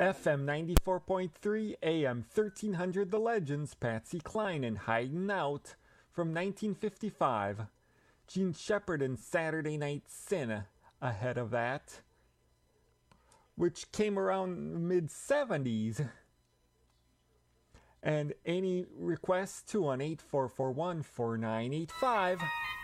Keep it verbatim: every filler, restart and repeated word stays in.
F M ninety-four point three, A M thirteen hundred The Legends, Patsy Cline and Hiding Out from nineteen fifty-five. Gene Shepard and Saturday Night Sin ahead of that, which came around mid seventies. And any requests to on eight four four one, four nine eight five.